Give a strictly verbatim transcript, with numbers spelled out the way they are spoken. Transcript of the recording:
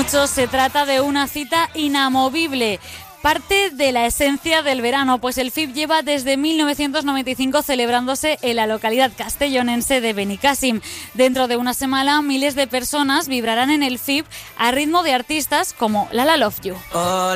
dicho, se trata de una cita inamovible. Parte de la esencia del verano, pues el F I B lleva desde mil novecientos noventa y cinco celebrándose en la localidad castellonense de Benicàssim. Dentro de una semana, miles de personas vibrarán en el F I B a ritmo de artistas como Lala Love You. All